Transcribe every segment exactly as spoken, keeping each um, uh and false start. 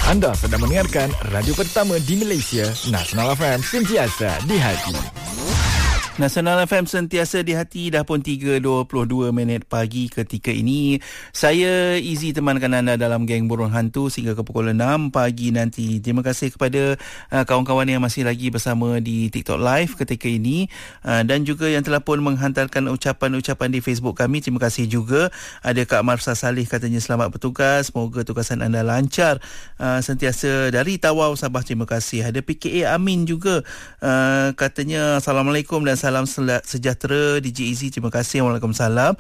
Anda sedang mendengarkan radio pertama di Malaysia, Nasional F M, sentiasa di hati. Nasional F M sentiasa di hati. Dah pun tiga dua puluh dua minit pagi ketika ini. Saya Izzy temankan anda dalam Geng Burung Hantu sehingga ke pukul enam pagi nanti. Terima kasih kepada uh, kawan-kawan yang masih lagi bersama di TikTok Live ketika ini, uh, dan juga yang telah pun menghantarkan ucapan-ucapan di Facebook kami. Terima kasih juga. Ada Kak Marsa Salih katanya selamat bertugas, semoga tugasan anda lancar, uh, sentiasa dari Tawau, Sabah. Terima kasih. Ada P K A Amin juga, uh, katanya Assalamualaikum dan salam sejahtera D J Izzy. Terima kasih. Waalaikumsalam.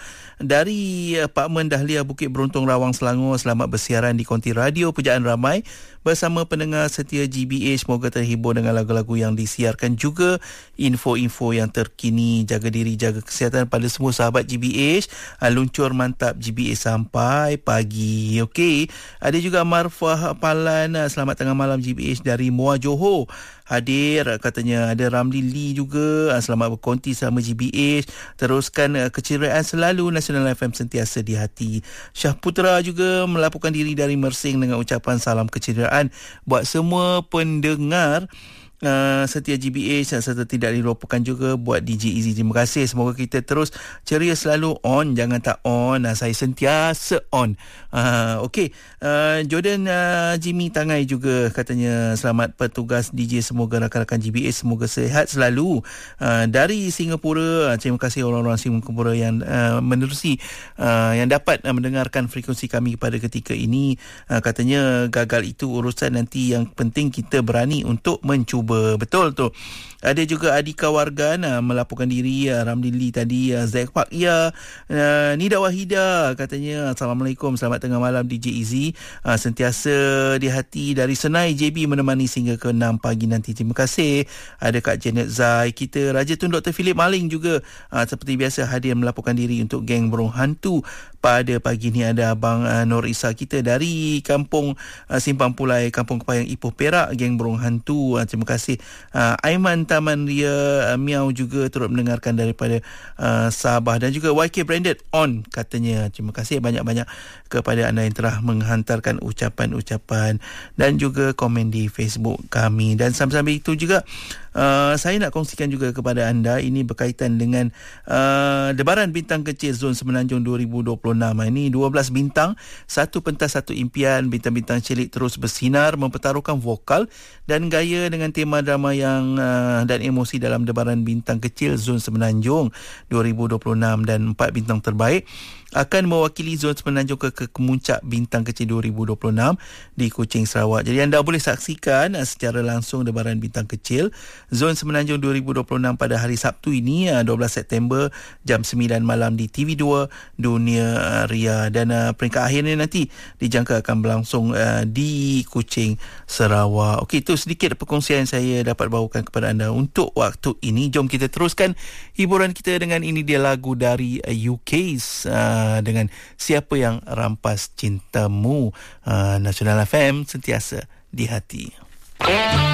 Dari Apartmen Dahlia Bukit Beruntung Rawang Selangor, selamat bersiaran di konti radio Pujaan Ramai bersama pendengar setia G B H. Semoga terhibur dengan lagu-lagu yang disiarkan, juga info-info yang terkini. Jaga diri, jaga kesihatan pada semua sahabat G B H. Luncur mantap G B H sampai pagi. Okey. Ada juga Marfah Palan, selamat tengah malam G B H dari Muar Johor. Hadir katanya. Ada Ramli Lee juga, selamat berkonti sama G B H. Teruskan keceriaan selalu, Nasional F M sentiasa di hati. Syah Putra juga melaporkan diri dari Mersing dengan ucapan salam keceriaan buat semua pendengar Uh, setia G B H serta tidak dilupakan juga buat D J Izzy. Terima kasih. Semoga kita terus ceria selalu, on jangan tak on. Uh, saya sentiasa on. Uh, Okey, uh, Jordan uh, Jimmy Tangai juga katanya selamat bertugas D J, semoga rakan-rakan G B H semoga sehat selalu. Uh, dari Singapura, uh, terima kasih orang-orang Singapura yang uh, menerusi, uh, yang dapat uh, mendengarkan frekuensi kami pada ketika ini. Uh, katanya gagal itu urusan, nanti yang penting kita berani untuk mencuba. Betul tu. Ada juga Adika Wargan uh, melaporkan diri, uh, Ramli Lee tadi, uh, Zack Pak ya, uh, Nida Wahida katanya Assalamualaikum, selamat tengah malam D J Izzy, uh, sentiasa di hati dari Senai J B menemani sehingga ke enam pagi nanti. Terima kasih. Ada Kak Janet Zai kita, Raja Tun Doktor Philip Maling juga uh, seperti biasa hadir melaporkan diri untuk Geng Burung Hantu pada pagi ni. Ada Abang uh, Nur Isa kita dari Kampung uh, Simpang Pulai, Kampung Kepayang Ipoh Perak, Geng Burung Hantu. Uh, terima kasih. Uh, Aiman Taman Ria uh, Miau juga turut mendengarkan daripada uh, Sabah, dan juga Y K Branded on katanya. Terima kasih banyak-banyak kepada anda yang telah menghantarkan ucapan-ucapan dan juga komen di Facebook kami. Dan sambil-sambil itu juga Uh, saya nak kongsikan juga kepada anda, ini berkaitan dengan uh, Debaran Bintang Kecil Zon Semenanjung dua ribu dua puluh enam. Ini dua belas bintang, satu pentas satu impian. Bintang-bintang cilik terus bersinar mempertaruhkan vokal dan gaya dengan tema drama yang uh, dan emosi dalam Debaran Bintang Kecil Zon Semenanjung dua ribu dua puluh enam, dan empat bintang terbaik akan mewakili Zon Semenanjung ke, ke kemuncak Bintang Kecil dua ribu dua puluh enam di Kuching, Sarawak. Jadi anda boleh saksikan uh, secara langsung Debaran Bintang Kecil Zon Semenanjung dua ribu dua puluh enam pada hari Sabtu ini, uh, dua belas September jam sembilan malam di T V dua Dunia uh, Ria, dan uh, peringkat akhirnya nanti dijangka akan berlangsung uh, di Kuching, Sarawak. Okey, itu sedikit perkongsian saya dapat bawakan kepada anda untuk waktu ini. Jom kita teruskan hiburan kita dengan ini dia lagu dari uh, U K uh, dengan Siapa Yang Rampas Cintamu. uh, Nasional F M sentiasa di hati.